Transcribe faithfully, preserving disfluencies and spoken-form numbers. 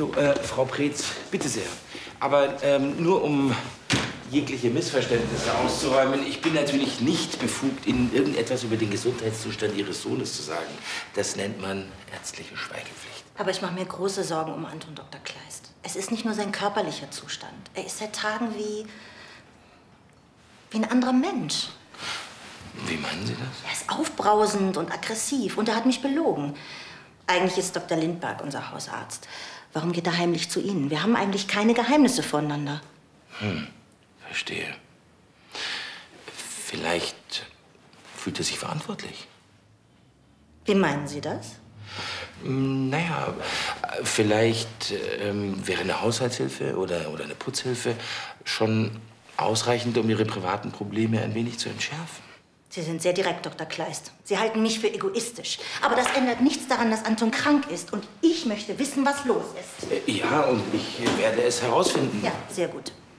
So, äh, Frau Preetz, bitte sehr. Aber ähm, nur um jegliche Missverständnisse auszuräumen. Ich bin natürlich nicht befugt, Ihnen irgendetwas über den Gesundheitszustand Ihres Sohnes zu sagen. Das nennt man ärztliche Schweigepflicht. Aber ich mache mir große Sorgen um Anton Doktor Kleist. Es ist nicht nur sein körperlicher Zustand. Er ist seit Tagen wie... wie ein anderer Mensch. Wie meinen Sie das? Er ist aufbrausend und aggressiv und er hat mich belogen. Eigentlich ist Doktor Lindberg unser Hausarzt. Warum geht er heimlich zu Ihnen? Wir haben eigentlich keine Geheimnisse voneinander. Hm, verstehe. Vielleicht fühlt er sich verantwortlich. Wie meinen Sie das? Naja, vielleicht ähm, wäre eine Haushaltshilfe oder, oder eine Putzhilfe schon ausreichend, um Ihre privaten Probleme ein wenig zu entschärfen. Sie sind sehr direkt, Doktor Kleist. Sie halten mich für egoistisch. Aber das ändert nichts daran, dass Anton krank ist. Und ich möchte wissen, was los ist. Äh, ja, und ich werde es herausfinden. Ja, sehr gut.